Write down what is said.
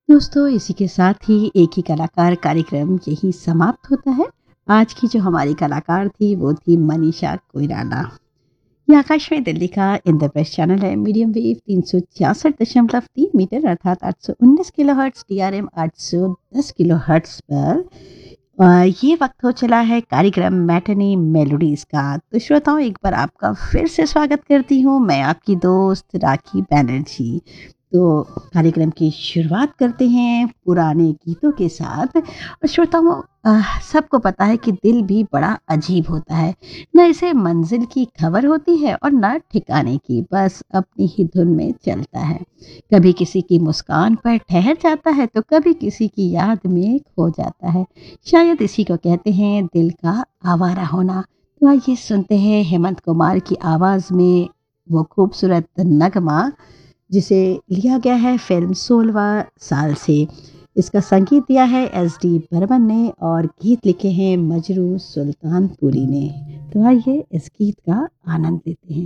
दोस्तों इसी के साथ ही एक ही कलाकार कार्यक्रम यहीं समाप्त होता है। आज की जो हमारी कलाकार थी वो थी मनीषा कोइराला। ये आकाशवाणी दिल्ली का इंद्रप्रस्थ चैनल है। मीडियम वेव 366.3 मीटर अर्थात 819 किलोहर्ट्ज, DRM 810 किलोहर्ट्ज पर ये वक्त हो चला है कार्यक्रम मैटनी मेलोडीज का। तो श्रोताओं, एक बार आपका फिर से स्वागत करती हूँ। मैं आपकी दोस्त राखी बैनर्जी। तो कार्यक्रम की शुरुआत करते हैं पुराने गीतों के साथ। और श्रोताओं, सबको पता है कि दिल भी बड़ा अजीब होता है। न इसे मंजिल की खबर होती है और न ठिकाने की, बस अपनी ही धुन में चलता है। कभी किसी की मुस्कान पर ठहर जाता है तो कभी किसी की याद में खो जाता है। शायद इसी को कहते हैं दिल का आवारा होना। तो आइए सुनते हैं हेमंत कुमार की आवाज़ में वो खूबसूरत नगमा, जिसे लिया गया है फिल्म 16वां साल से। इसका संगीत दिया है SD बर्मन ने और गीत लिखे हैं मजरू सुल्तानपुरी ने। तो आइए इस गीत का आनंद लेते हैं।